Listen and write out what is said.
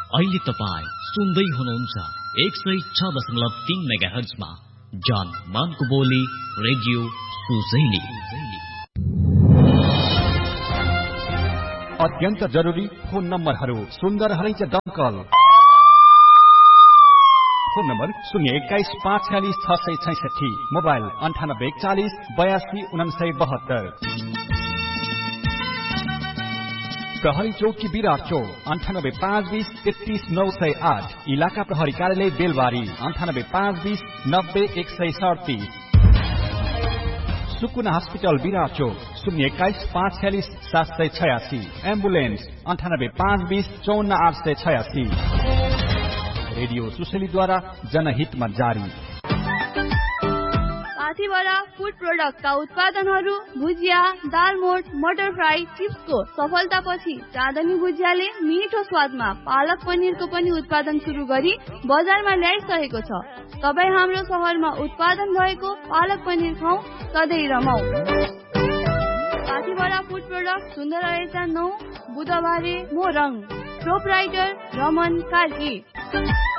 अहिले तपाईँ सुन्दै हुनुहुन्छ 106.3 मेगाहर्जमा जान मानको बोली रेडियो सुजैली। अत्यन्त जरुरी फोन नम्बरहरू सुन्दर हरैच दमकल। Phone number 021-546-666, mobile 9840-82-4972। प्रहरी चौकी विराट चौक 98-520-33-908। इलाका प्रहरी कार्यालय बेलबारी 98-520-90-137। सुकुना हस्पिटल विराट चौक 021-546-786। एम्बुलेन्स 98-520-54-886। रेडियो सुशेलीद्वारा जनहितमा जारी। साथीवाला फूड प्रोडक्ट का उत्पादनहरू भुजिया, दालमोट, मटर फ्राई, चिप्सको सफलतापछि चाँदनी भुजियाले मिठो स्वादमा पालक पनिरको पनि उत्पादन सुरु गरी बजारमा ल्याइसकेको छ। तपाईँ हाम्रो शहरमा उत्पादन भएको पालक पनिर खाऊ, सधैँ रमाऊ। साथीवाला फूड प्रोडक्ट सुन्दर रहेछ 9 बुधबारे मोरङ। प्रोपराइटर रमन कार्की।